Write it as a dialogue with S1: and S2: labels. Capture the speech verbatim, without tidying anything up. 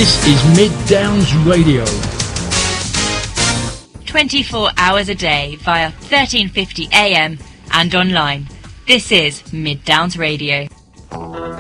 S1: This is Mid Downs Radio.
S2: twenty-four hours a day via thirteen fifty A M and online. This is Mid Downs Radio.